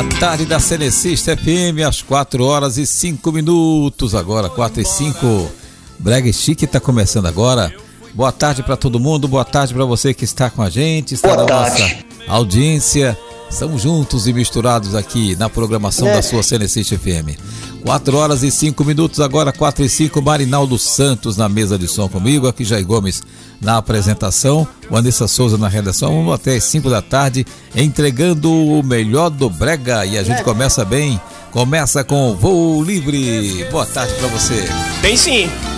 A tarde da Selecista FM, às 4h05, agora 4h05. Brega Chique está começando agora. Boa tarde para todo mundo, boa tarde para você que está com a gente, está na nossa audiência. Estamos juntos e misturados aqui na programação da sua Selecista FM. 4h05, agora 4h05, Marinaldo Santos na mesa de som comigo, aqui Jair Gomes na apresentação, o Anderson Souza na redação. Vamos até as 5 da tarde, entregando o melhor do Brega. E a gente começa bem, começa com Voo Livre. Boa tarde pra você. Bem sim.